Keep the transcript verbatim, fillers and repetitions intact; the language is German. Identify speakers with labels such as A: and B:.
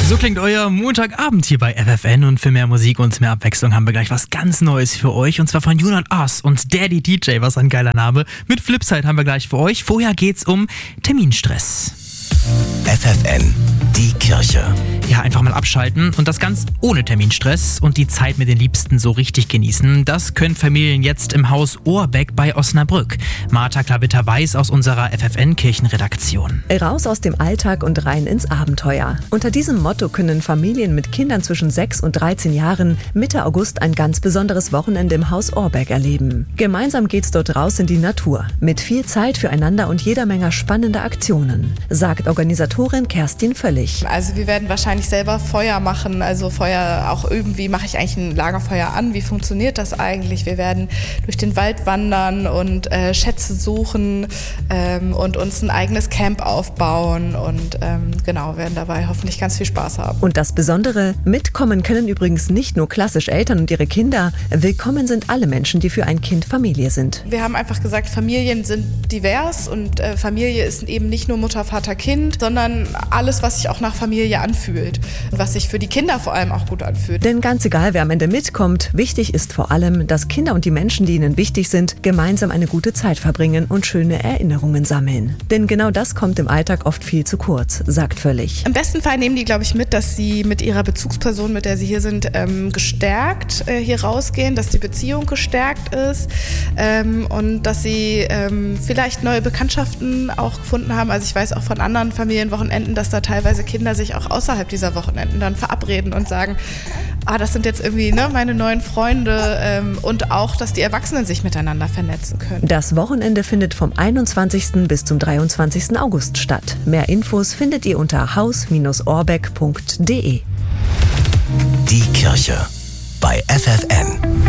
A: So klingt euer Montagabend hier bei F F N und für mehr Musik und mehr Abwechslung haben wir gleich was ganz Neues für euch und zwar von You Not Us und Daddy D J, was ein geiler Name. Mit Flipside haben wir gleich für euch. Vorher geht's um Terminstress.
B: F F N, die Kirche.
A: Ja, einfach mal abschalten und das ganz ohne Terminstress und die Zeit mit den Liebsten so richtig genießen. Das können Familien jetzt im Haus Ohrbeck bei Osnabrück. Martha Klavitter-Weiß aus unserer F F N-Kirchenredaktion.
C: Raus aus dem Alltag und rein ins Abenteuer. Unter diesem Motto können Familien mit Kindern zwischen sechs und dreizehn Jahren Mitte August ein ganz besonderes Wochenende im Haus Ohrbeck erleben. Gemeinsam geht's dort raus in die Natur. Mit viel Zeit füreinander und jeder Menge spannender Aktionen, sagt Organisatorin Kerstin Völlig.
D: Also wir werden wahrscheinlich selber Feuer machen, also Feuer auch üben, wie mache ich eigentlich ein Lagerfeuer an, wie funktioniert das eigentlich? Wir werden durch den Wald wandern und äh, Schätze suchen ähm, und uns ein eigenes Camp aufbauen und ähm, genau, werden dabei hoffentlich ganz viel Spaß haben.
C: Und das Besondere, mitkommen können übrigens nicht nur klassisch Eltern und ihre Kinder, willkommen sind alle Menschen, die für ein Kind Familie sind.
D: Wir haben einfach gesagt, Familien sind divers und äh, Familie ist eben nicht nur Mutter, Vater, Kind, sondern alles, was sich auch nach Familie anfühlt. Und was sich für die Kinder vor allem auch gut anfühlt.
C: Denn ganz egal, wer am Ende mitkommt, wichtig ist vor allem, dass Kinder und die Menschen, die ihnen wichtig sind, gemeinsam eine gute Zeit verbringen und schöne Erinnerungen sammeln. Denn genau das kommt im Alltag oft viel zu kurz, sagt Völlig.
D: Im besten Fall nehmen die, glaube ich, mit, dass sie mit ihrer Bezugsperson, mit der sie hier sind, ähm, gestärkt äh, hier rausgehen, dass die Beziehung gestärkt ist ähm, und dass sie ähm, vielleicht neue Bekanntschaften auch gefunden haben. Also ich weiß auch von anderen Familienwochenenden, dass da teilweise Kinder sich auch außerhalb dieser Wochenenden dann verabreden und sagen, ah, das sind jetzt irgendwie ne, meine neuen Freunde ähm, und auch, dass die Erwachsenen sich miteinander vernetzen können.
C: Das Wochenende findet vom einundzwanzigsten bis zum dreiundzwanzigsten August statt. Mehr Infos findet ihr unter haus Bindestrich ohrbeck Punkt de.
B: Die Kirche bei F F N.